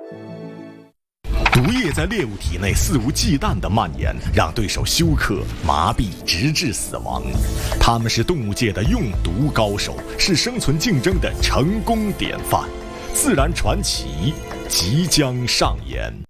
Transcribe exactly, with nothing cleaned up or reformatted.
毒液在猎物体内肆无忌惮地蔓延，让对手休克、麻痹，直至死亡。他们是动物界的用毒高手，是生存竞争的成功典范。自然传奇即将上演。